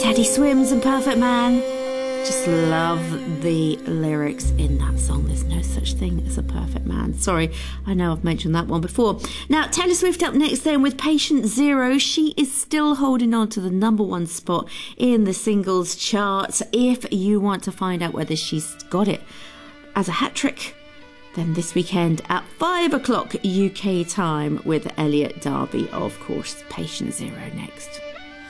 Teddy Swims and Perfect Man. Just love the lyrics in that song. There's no such thing as a perfect man. Sorry, I know I've mentioned that one before. Now, Taylor Swift up next then with Patient Zero. She is still holding on to the #1 spot in the singles chart. If you want to find out whether she's got it as a hat trick, then this weekend at 5 o'clock UK time with Elliot Darby, of course. Patient Zero next.